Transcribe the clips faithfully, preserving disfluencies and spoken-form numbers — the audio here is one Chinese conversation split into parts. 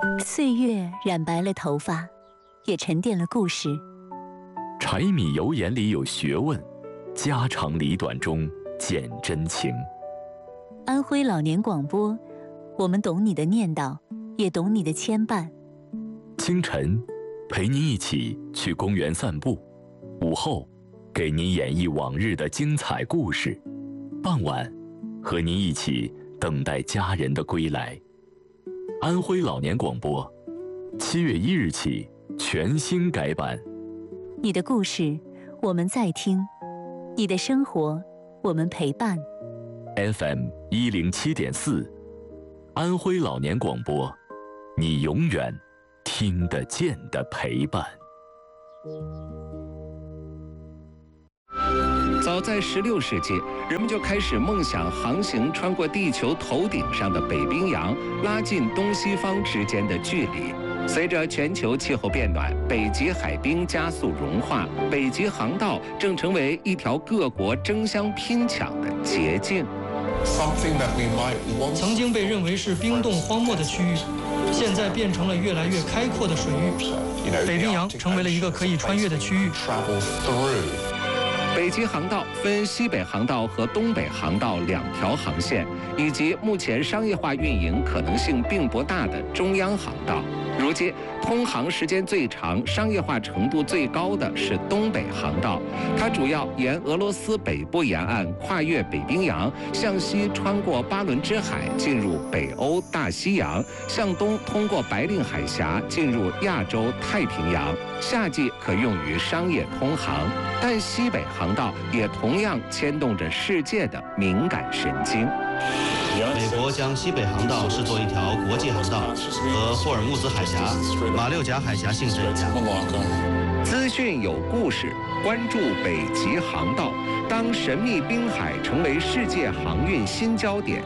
岁月染白了头发，也沉淀了故事。 柴米油盐里有学问，家长里短中见真情。 安徽老年广播，我们懂你的念叨，也懂你的牵绊。 清晨，陪您一起去公园散步；午后，给您演绎往日的精彩故事；傍晚，和您一起等待家人的归来。安徽老年广播，七月一日起全新改版。 你的故事，我们在听；你的生活，我们陪伴。 F M 一零七点四，安徽老年广播，你永远听得见的陪伴。 早在十六世纪，人们就开始梦想航行穿过地球头顶上的北冰洋，拉近东西方之间的距离。随着全球气候变暖，北极海冰加速融化，北极航道正成为一条各国争相拼抢的捷径。 曾经被认为是冰冻荒漠的区域，现在变成了越来越开阔的水域。北冰洋成为了一个可以穿越的区域。 北极航道分西北航道和东北航道两条航线，以及目前商业化运营可能性并不大的中央航道。如今，通航时间最长、商业化程度最高的是东北航道，它主要沿俄罗斯北部沿岸跨越北冰洋，向西穿过巴伦支海进入北欧大西洋，向东通过白令海峡进入亚洲太平洋。夏季可用于商业通航，但西北航道也同样牵动着世界的敏感神经。 美国将西北航道视作一条国际航道，和霍尔木兹海峡、马六甲海峡性质一样。 资讯有故事，关注北极航道，当神秘冰海成为世界航运新焦点。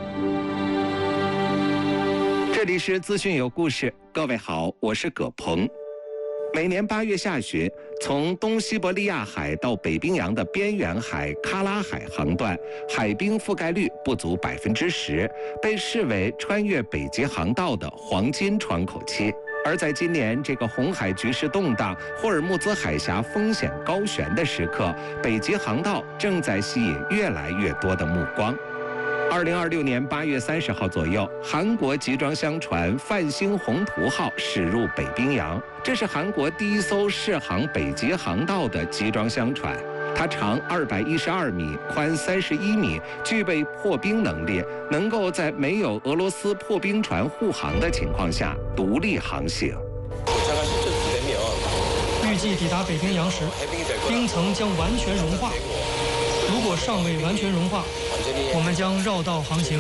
这里是资讯有故事，各位好，我是葛鹏。每年八月下旬，从东西伯利亚海到北冰洋的边缘海喀拉海航段，海冰覆盖率不足百分之十，被视为穿越北极航道的黄金窗口期。而在今年这个红海局势动荡、霍尔木兹海峡风险高悬的时刻，北极航道正在吸引越来越多的目光。二零二六年八月三十号左右，韩国集装箱船泛星宏图号驶入北冰洋，这是韩国第一艘试航北极航道的集装箱船。它长二百一十二米，宽三十一米，具备破冰能力，能够在没有俄罗斯破冰船护航的情况下独立航行。 预计抵达北冰洋时，冰层将完全融化。如果尚未完全融化，我们将绕道航行。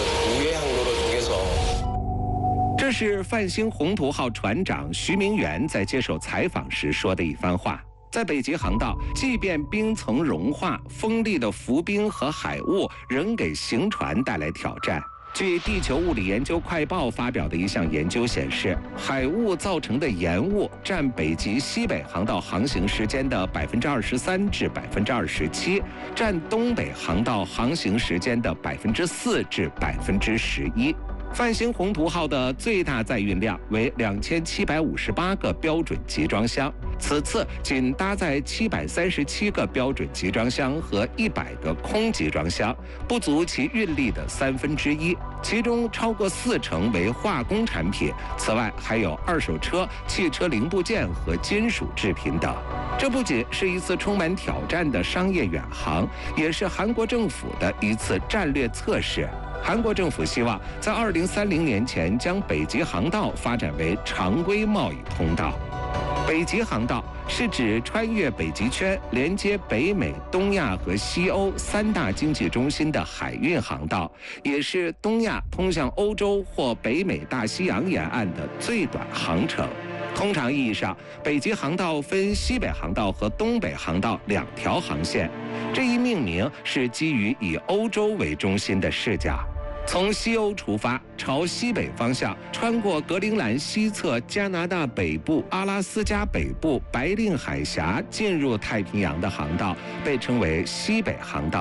这是泛星宏图号船长徐明元在接受采访时说的一番话。在北极航道，即便冰层融化，锋利的浮冰和海雾仍给行船带来挑战。据地球物理研究快报发表的一项研究显示，海雾造成的延误占北极西北航道航行时间的百分之二十三至百分之二十七，占东北航道航行时间的百分之四至百分之十一。泛星宏图号的最大载运量为两千七百五十八个标准集装箱，此次仅搭载七百三十七个标准集装箱和一百个空集装箱，不足其运力的三分之一，其中超过四成为化工产品，此外还有二手车、汽车零部件和金属制品等。这不仅是一次充满挑战的商业远航，也是韩国政府的一次战略测试。韩国政府希望在二零三零年前将北极航道发展为常规贸易通道。北极航道是指穿越北极圈，连接北美、东亚和西欧三大经济中心的海运航道，也是东亚通向欧洲或北美大西洋沿岸的最短航程。通常意义上，北极航道分西北航道和东北航道两条航线。这一命名是基于以欧洲为中心的视角。从西欧出发，朝西北方向穿过格陵兰西侧、加拿大北部、阿拉斯加北部、白令海峡，进入太平洋的航道被称为西北航道。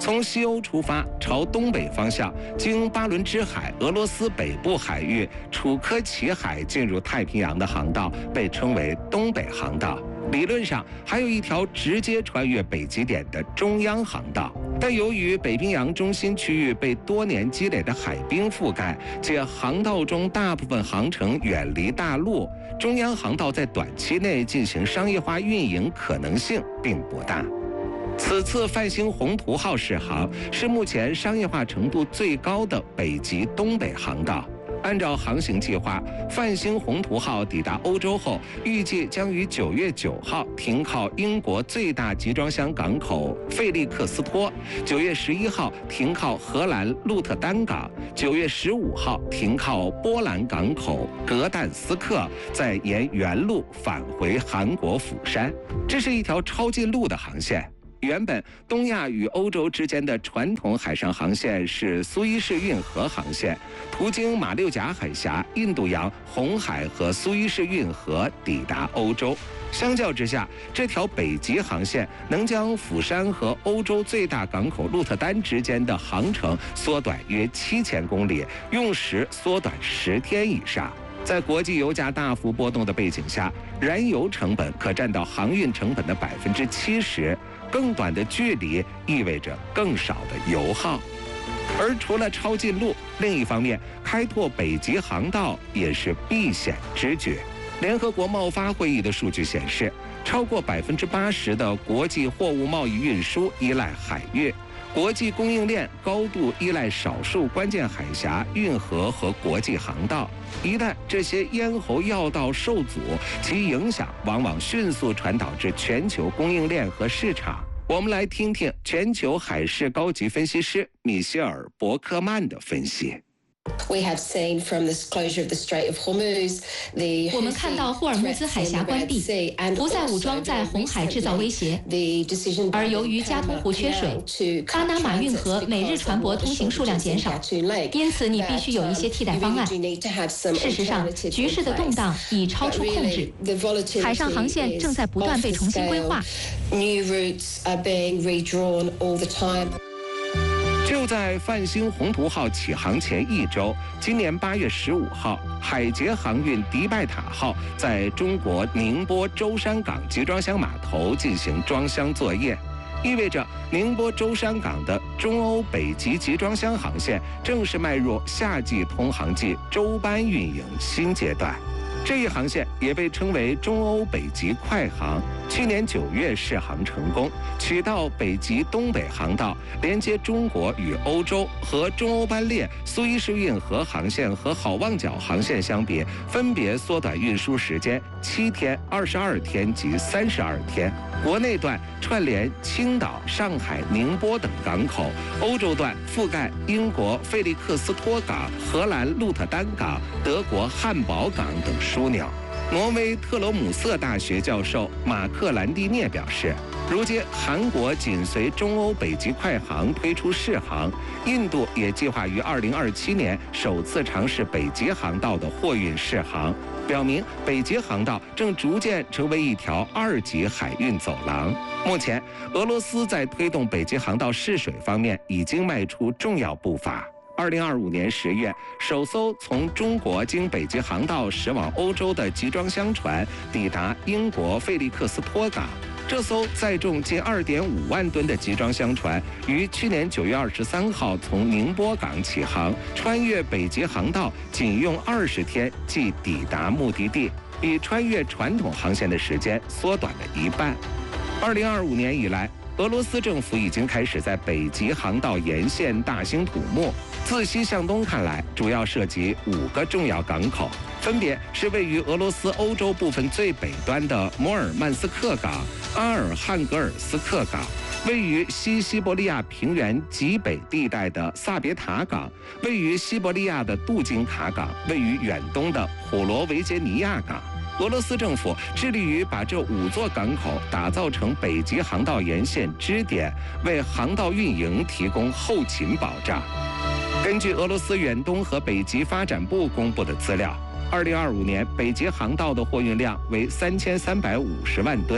从西欧出发，朝东北方向，经巴伦支海、俄罗斯北部海域、楚科奇海进入太平洋的航道被称为东北航道。理论上还有一条直接穿越北极点的中央航道，但由于北冰洋中心区域被多年积累的海冰覆盖，且航道中大部分航程远离大陆，中央航道在短期内进行商业化运营可能性并不大。此次泛星红图号试航是目前商业化程度最高的北极东北航道。按照航行计划，泛星红图号抵达欧洲后，预计将于九月九号停靠英国最大集装箱港口费利克斯托，九月十一号停靠荷兰鹿特丹港，九月十五号停靠波兰港口格但斯克，再沿原路返回韩国釜山。这是一条超近路的航线。原本东亚与欧洲之间的传统海上航线是苏伊士运河航线，途经马六甲海峡、印度洋、红海和苏伊士运河抵达欧洲。相较之下，这条北极航线能将釜山和欧洲最大港口鹿特丹之间的航程缩短约七千公里，用时缩短十天以上。在国际油价大幅波动的背景下，燃油成本可占到航运成本的百分之七十。更短的距离意味着更少的油耗。而除了超近路，另一方面，开拓北极航道也是避险之举。联合国贸发会议的数据显示，超过百分之八十的国际货物贸易运输依赖海运，国际供应链高度依赖少数关键海峡、运河和国际航道。一旦这些咽喉要道受阻，其影响往往迅速传导至全球供应链和市场。我们来听听全球海事高级分析师米歇尔·伯克曼的分析。 We have seen from the closure of the Strait of Hormuz, the 我们看到霍尔木兹海峡关闭，不再武装在红海制造威胁。而由于加通湖缺水，巴拿马运河每日船舶通行数量减少，因此你必须有一些替代方案。事实上，局势的动荡已超出控制，海上航线正在不断被重新规划。 New routes are being redrawn all the time. 就在泛星红图号起航前一周，今年八月十五号，海捷航运迪拜塔号在中国宁波舟山港集装箱码头进行装箱作业，意味着宁波舟山港的中欧北极集装箱航线正式迈入夏季通航季周班运营新阶段。这一航线也被称为中欧北极快航，去年九月试航成功，取道北极东北航道，连接中国与欧洲，和中欧班列、苏伊士运河航线和好望角航线相比，分别缩短运输时间七天、二十二天及三十二天。国内段串联青岛、上海、宁波等港口，欧洲段覆盖英国费利克斯托港、荷兰鹿特丹港、德国汉堡港等枢纽。挪威特罗姆瑟大学教授马克兰蒂涅表示，如今韩国紧随中欧北极快航推出试航，印度也计划于二零二七年首次尝试北极航道的货运试航，表明北极航道正逐渐成为一条二级海运走廊。目前，俄罗斯在推动北极航道试水方面已经迈出重要步伐。二零二五年十月，首艘从中国经北极航道驶往欧洲的集装箱船抵达英国费利克斯托港。这艘载重近二点五万吨的集装箱船于去年九月二十三号从宁波港起航，穿越北极航道仅用二十天即抵达目的地，比穿越传统航线的时间缩短了一半。二零二五年以来，俄罗斯政府已经开始在北极航道沿线大兴土木。自西向东看来，主要涉及五个重要港口，分别是位于俄罗斯欧洲部分最北端的摩尔曼斯克港、阿尔汉格尔斯克港，位于西西伯利亚平原极北地带的萨别塔港，位于西伯利亚的杜金卡港，位于远东的普罗维杰尼亚港。俄罗斯政府致力于把这五座港口打造成北极航道沿线支点，为航道运营提供后勤保障。根据俄罗斯远东和北极发展部公布的资料，二零二五年北极航道的货运量为三千三百五十万吨，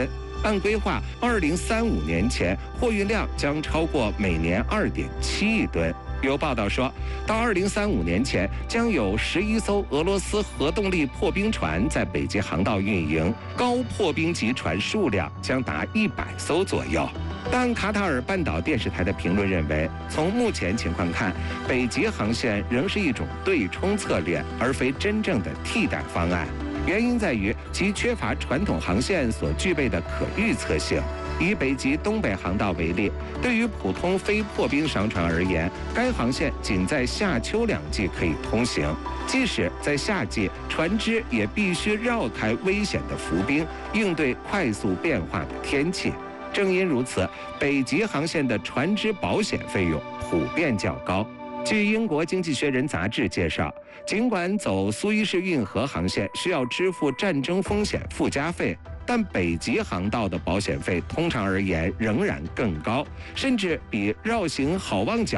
按规划，二零三五年前货运量将超过每年二点七亿吨。有报道说，到二零三五年前，将有十一艘俄罗斯核动力破冰船在北极航道运营，高破冰级船数量将达一百艘左右。但卡塔尔半岛电视台的评论认为，从目前情况看，北极航线仍是一种对冲策略，而非真正的替代方案。原因在于其缺乏传统航线所具备的可预测性。以北极东北航道为例，对于普通非破冰商船而言，该航线仅在夏秋两季可以通行。即使在夏季，船只也必须绕开危险的浮冰，应对快速变化的天气。正因如此，北极航线的船只保险费用普遍较高。据英国《经济学人》杂志介绍，尽管走苏伊士运河航线需要支付战争风险附加费，但北极航道的保险费通常而言仍然更高，甚至比绕行好望角